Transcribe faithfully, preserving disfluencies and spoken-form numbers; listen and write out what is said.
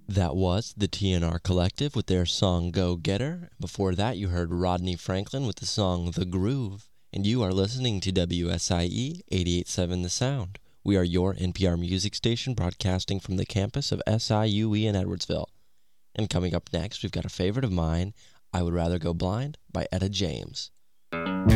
That was the T N R Collective with their song Go Getter. Before that, you heard Rodney Franklin with the song The Groove. And you are listening to W S I E eighty-eight point seven The Sound. We are your N P R music station broadcasting from the campus of S I U E in Edwardsville. And coming up next, we've got a favorite of mine, I Would Rather Go Blind by Etta James.